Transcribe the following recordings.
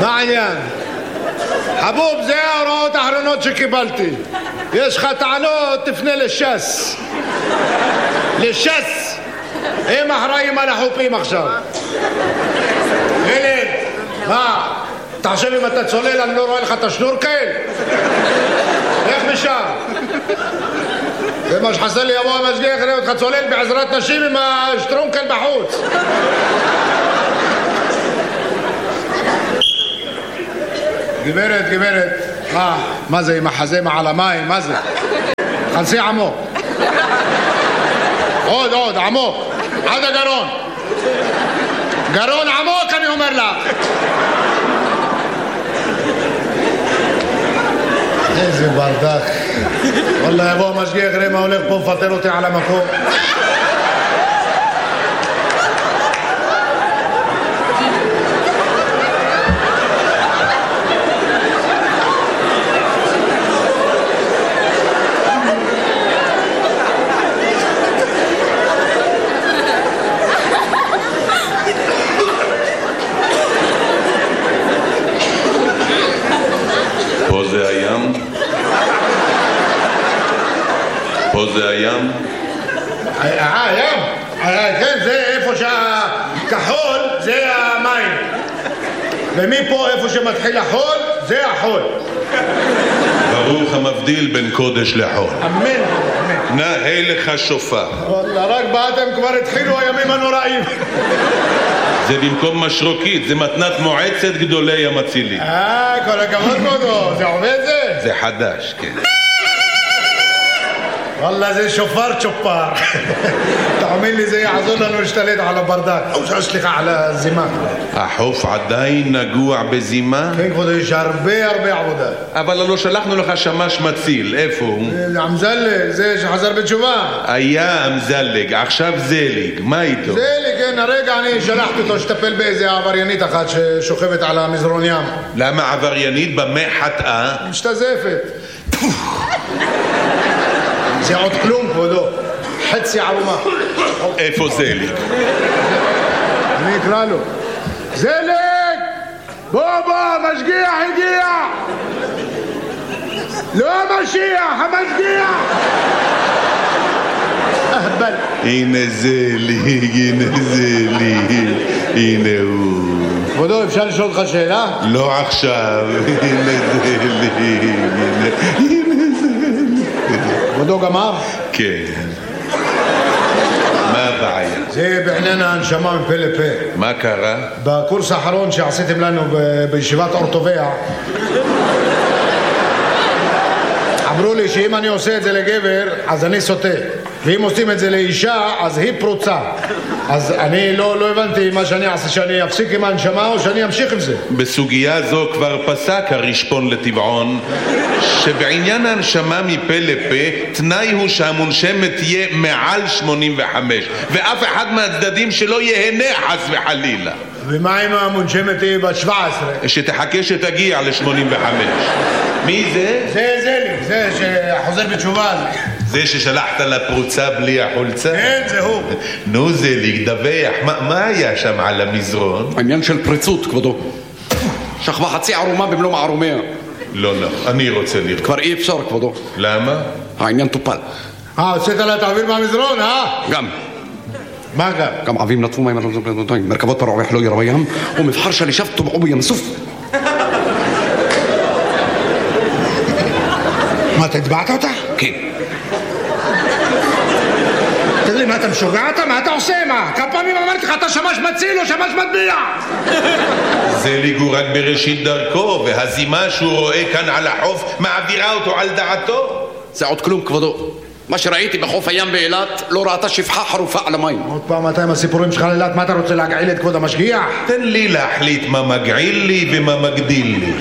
מה העניין? חבוב, זה ההוראות האחרונות שקיבלתי. יש לך טענות, תפנה לש"ס. לש"ס. הם אחראים על החוקים עכשיו. ילד, מה? אתה חושב אם אתה צולל אני לא רואה לך את השנורקל? איך משם? זה מה שחסר לי, יבוא המשגיח יראה אותך צולל בעזרת נשים עם השטרונקל בחוץ. גברת, מה זה עם החזה מעל המים? מה זה? חנסי עמוק. עוד, עמוק. עד הגרון. גרון עמוק אני אומר לך. איזה ברדק. וואלה יבוא המשגיח יראה מה הולך פה מפטר אותי על המקום. פה זה הים? הים? כן, זה איפה שהכחול זה המים. ומפה איפה שמתחיל החול זה החול. ברוך המבדיל בין קודש לחול. אמן. נאה לך שופר. וואלה, רק באתם כבר התחילו הימים הנוראים. זה במקום משרוקית, זה מתנת מועצת גדולי המצילים. כל הכבוד כבודו, זה עובד זה? זה חדש, כן. וואלה זה שופר צ'ופר. תאמין לי זה יעזור לנו להשתלט על הברדק. סליחה, על הזימה. החוף עדיין נגוע בזימה? כן כבודו, יש הרבה עבודה. אבל לא שלחנו לך שמש מציל, איפה הוא? אמזלג, זה שחזר בתשובה. היה אמזלג, עכשיו זליג, מה איתו? זליג, כן, הרגע אני שלחתי אותו שטפל באיזה עבריינית אחת ששוכבת על המזרון ים. למה עבריינית? במה חטאה? משתזפת. זה עוד כלום כבודו, חצי ערומה. איפה זליג? אני אקרא לו. זליג! בוא, משגיח הגיע! לא המשיח, המשגיח! אהבל. הנה זליג, הנה הוא. כבודו, אפשר לשאול אותך שאלה? לא עכשיו, הנה זליג, כבודו גמר? כן. מה הבעיה? זה בעניין ההנשמה מפה לפה. מה קרה? בקורס האחרון שעשיתם לנו בישיבת אורטוביה אמרו לי שאם אני עושה את זה לגבר אז אני סוטה, ואם עושים את זה לאישה אז היא פרוצה. אז אני לא הבנתי מה שאני אעשה, שאני אפסיק עם ההנשמה או שאני אמשיך עם זה. בסוגיה זו כבר פסק הרשפון לטבעון שבעניין ההנשמה מפה לפה תנאי הוא שהמונשמת תהיה מעל 85 ואף אחד מהצדדים שלא יהנה חס וחלילה. ומה אם המונשמת היא בת 17? שתחכה שתגיע ל-85. מי זה? זה שחוזר בתשובה. זה ששלחת לפרוצה בלי החולצה? כן, זה הוא. נו זליג, דווח, מה היה שם על המזרון? העניין של פריצות, כבודו. שכבה חצי ערומה במלוא מערומיה. לא, אני רוצה לראות. כבר אי אפשר, כבודו. למה? העניין טופל. הוצאת לה את האוויר מהמזרון, גם. מה גם? גם עבים נטפו מים, מרכבות פרעוח לא ירו בים, ומבחר שלישיו טובעו בים סוף. מה, אתה התבעת אותה? כן. תגיד לי, מה אתה משוגע אתה? מה אתה עושה? מה? כמה פעמים אמרתי לך, אתה שמש מציל או שמש מטביע? זליג הוא רק בראשית דרכו, והזימה שהוא רואה כאן על החוף מעבירה אותו על דעתו. זה עוד כלום, כבודו. מה שראיתי בחוף הים באילת לא ראתה שפחה חרופה על המים. עוד פעם אתה עם הסיפורים שלך לאילת, מה אתה רוצה להגעיל את כבוד המשגיח? תן לי להחליט מה מגעיל לי ומה מגדיל לי.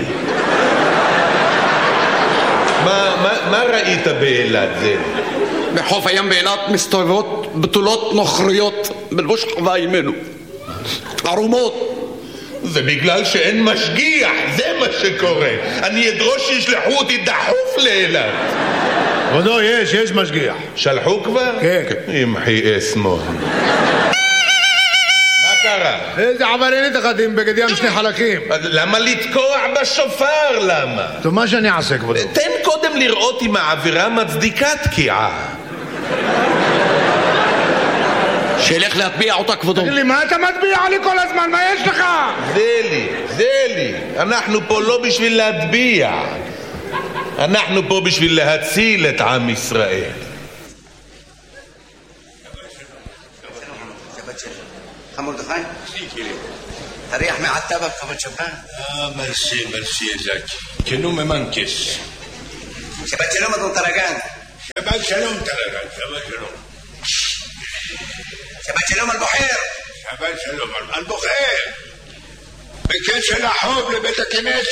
מה ראית באילת זה? בחוף הים באילת מסתובבות בתולות נוכריות בלבוש חווה אימנו. ערומות. זה בגלל שאין משגיח, זה מה שקורה. אני אדרוש שישלחו אותי דחוף לאילת. כבודו, יש משגיח. שלחו כבר? כן. ימחי אסמון. מה קרה? איזה עבריינית אחת עם בגד ים שני חלקים. למה לתקוע בשופר? למה? טוב, מה שאני אעשה, כבודו? תן קודם לראות אם העבירה מצדיקה תקיעה. שילך להטביע אותה, כבודו. תגיד לי, מה אתה מטביע לי כל הזמן? מה יש לך? זה לי. אנחנו פה לא בשביל להטביע. אנחנו פה בשביל להציל את עם ישראל. מרדכי? תריח מעטבה כבוד שבת. מרסי זקי. כנו ממנקס. שבת שלום אדון טרגן. שבת שלום טרגן, שבת שלום. שבת שלום אל-בוחר. שבת שלום אל-בוחר. בקשר לחוב לבית הכנסת.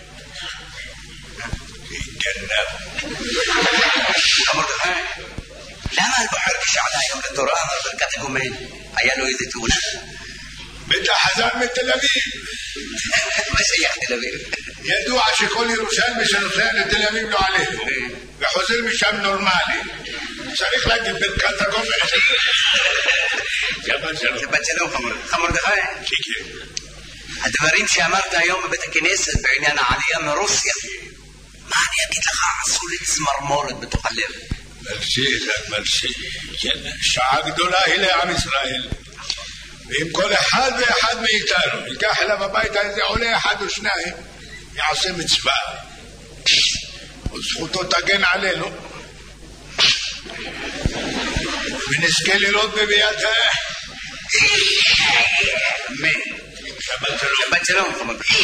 מרדכי, למה אל-בוחר כשעלה היום לתורה אמר ברכת הגומל? היה לו איזה תאונה? בטח חזר מתל אביב. מה שייך תל אביב? ידוע שכל ירושלמי שנוסע לתל אביב לא עלינו וחוזר משם נורמלי. צריך להגיד ברכת הגומל. שבת שלום. שבת שלום מרדכי. כן. הדברים שאמרת היום בבית הכנסת בעניין העלייה מרוסיה, מה אני אגיד לך? עשו לי צמרמורת בתוך הלב. מרסי. שעה גדולה היא לעם ישראל. ואם כל אחד ואחד מאיתנו ייקח אליו הביתה איזה עולה אחד או שניים, יעשה מצווה וזכותו תגן עלינו ונזכה לראות בביאתה. שבת שלום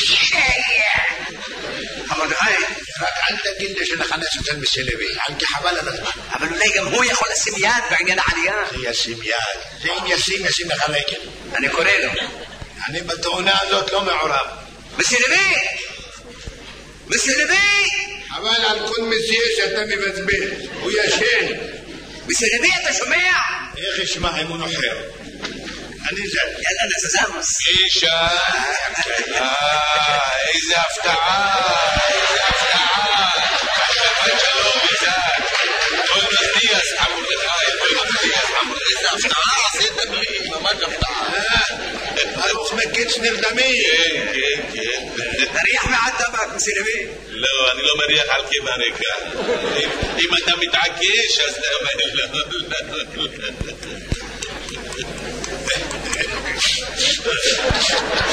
מרדכי. רק אל תגיד לי שנחנס אצל מסלבי, כי חבל על הזמן. אבל אולי גם הוא יכול לשים יד בעניין העלייה. ישים יד, זה אם ישים לך רגל. אני קורא לו. אני בתאונה הזאת לא מעורב. מסלבי! אבל על כל מסיע שאתה מבזבז, הוא ישן. מסלבי, אתה שומע? איך ישמע אם הוא נוחר? אני זה. יאללה נזזמוס. אישה, איזה הפתעה. שבת שלום, איזק. בואי נדיאס, מרדכי, איזה הפתעה עשית לי, ממש הפתעה. ערוץ מקיץ נרדמי. כן. תריח מעט דבק, מסלבי. לא, אני לא מריח על קיבה ריקה. אם אתה מתעקש, אז לא.